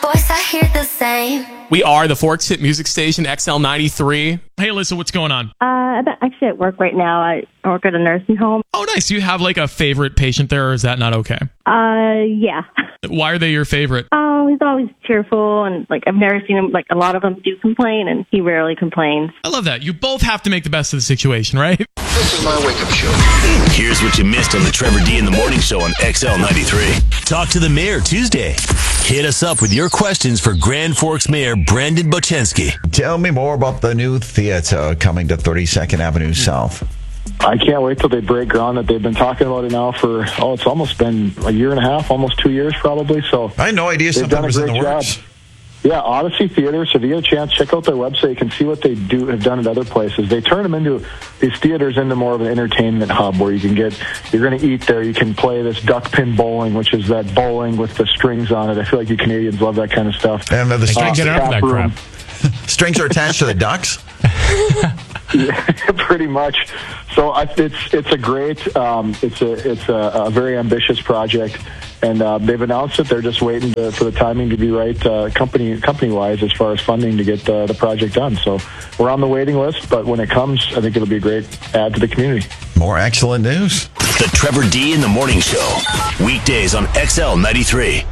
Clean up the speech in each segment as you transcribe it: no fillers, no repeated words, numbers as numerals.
Voice, I hear the same. We are the Forks Hit Music Station, XL93. Hey, Alyssa, what's going on? I'm actually at work right now. I work at a nursing home. Oh, nice. Do you have like a favorite patient there, or is that not okay? Yeah. Why are they your favorite? He's always cheerful, and like I've never seen him, like a lot of them do complain, and he rarely complains. I love that. You both have to make the best of the situation, right? This is my wake-up show. Here's what you missed on the Trevor D in the Morning Show on XL93. Talk to the mayor Tuesday. Hit us up with your questions for Grand Forks Mayor Brandon Bochensky. Tell me more about the new theater coming to 32nd Avenue South. I can't wait till they break ground. That they've been talking about it now for, it's almost been a year and a half, almost 2 years probably. So I had no idea something was in the works. Yeah, Odyssey Theater. So if you get a chance, check out their website. You can see what they have done at other places. They turn them into these theaters into more of an entertainment hub where you're going to eat there. You can play this duck pin bowling, which is that bowling with the strings on it. I feel like you Canadians love that kind of stuff. And the strings get out of that crap. Strings are attached to the ducks. Yeah, pretty much. So it's a great, it's a very ambitious project, and they've announced it. They're just waiting for the timing to be right, company-wise, as far as funding to get the project done. So we're on the waiting list, but when it comes, I think it'll be a great add to the community. More excellent news. The Trevor D in the Morning Show. Weekdays on XL93.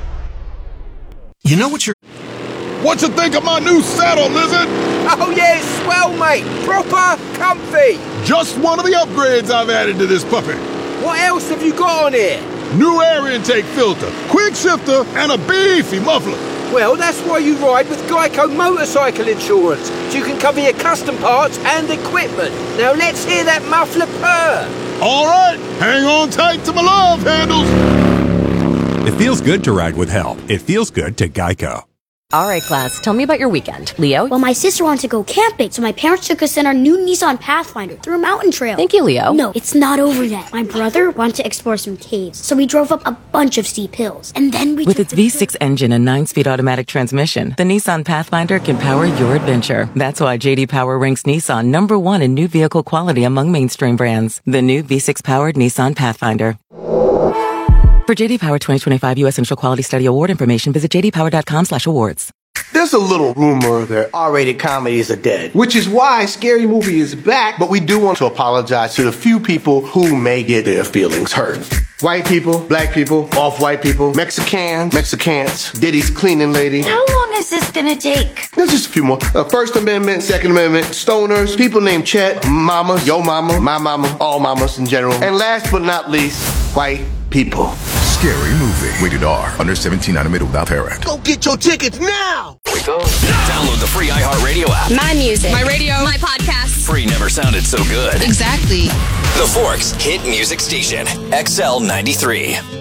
You know what What you think of my new saddle, Lizard? Oh, yeah, it's swell, mate. Proper comfy. Just one of the upgrades I've added to this puppy. What else have you got on here? New air intake filter, quick shifter, and a beefy muffler. Well, that's why you ride with Geico Motorcycle Insurance, so you can cover your custom parts and equipment. Now let's hear that muffler purr. All right, hang on tight to my love handles. It feels good to ride with help. It feels good to Geico. All right, class, tell me about your weekend. Leo? Well, my sister wanted to go camping, so my parents took us in our new Nissan Pathfinder through a mountain trail. Thank you, Leo. No, it's not over yet. My brother wanted to explore some caves, so we drove up a bunch of steep hills. And then we With its V6 engine and 9-speed automatic transmission, the Nissan Pathfinder can power your adventure. That's why J.D. Power ranks Nissan #1 in new vehicle quality among mainstream brands. The new V6-powered Nissan Pathfinder. For J.D. Power 2025 U.S. Initial Quality Study Award information, visit jdpower.com/awards. There's a little rumor that R-rated comedies are dead, which is why Scary Movie is back, but we do want to apologize to the few people who may get their feelings hurt. White people, black people, off-white people, Mexicans, Diddy's cleaning lady. How long is this gonna take? There's just a few more. First Amendment, Second Amendment, stoners, people named Chet, mamas, yo mama, my mama, all mamas in general. And last but not least, white people. Scary Movie. Rated R. Under 17, not admitted without parent. Go get your tickets now! Here we go. Download the free iHeartRadio app. My music. My radio. My podcasts. Free never sounded so good. Exactly. The Forks Hit Music Station. XL93.